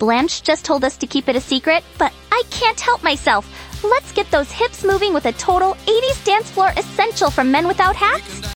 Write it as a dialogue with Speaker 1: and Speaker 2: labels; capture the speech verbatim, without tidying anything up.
Speaker 1: Blanche just told us to keep it a secret, but I can't help myself. Let's get those hips moving with a total eighties dance floor essential from Men Without Hats.